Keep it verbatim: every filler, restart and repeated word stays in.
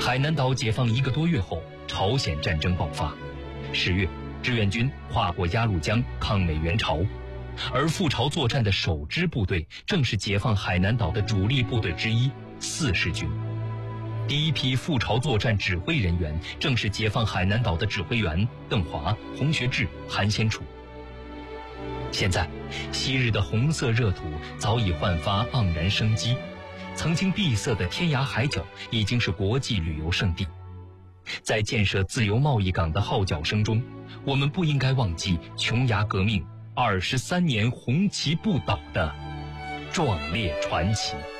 海南岛解放一个多月后，朝鲜战争爆发。十月，志愿军跨过鸭绿江抗美援朝，而赴朝作战的首支部队正是解放海南岛的主力部队之一四十军。第一批赴朝作战指挥人员正是解放海南岛的指挥员邓华、洪学智、韩先楚。现在，昔日的红色热土早已焕发盎然生机，曾经闭塞的天涯海角已经是国际旅游胜地。在建设自由贸易港的号角声中，我们不应该忘记琼崖革命二十三年红旗不倒的壮烈传奇。